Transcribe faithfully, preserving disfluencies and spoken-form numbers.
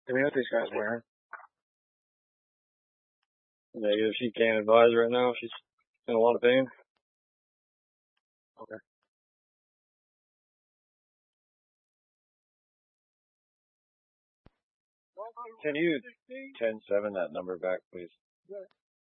I mean, what these guys wearing? Negative. She can't advise right now. She's in a lot of pain. Okay. Can you ten seven that number back, please?